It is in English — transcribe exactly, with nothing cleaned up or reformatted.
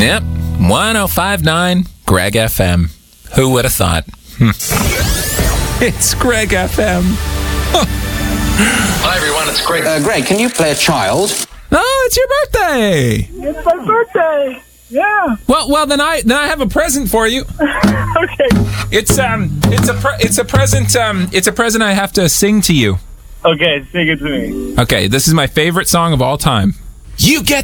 Yep, one oh five point nine Greg F M. Who would have thought? It's Greg F M. Hi, everyone, it's Greg. Uh, Greg, can you play a child? Oh, it's your birthday. It's my birthday. Yeah. Well, well, then I then I have a present for you. Okay. It's um, it's a pre- it's a present um, it's a present I have to sing to you. Okay, sing it to me. Okay, this is my favorite song of all time. You get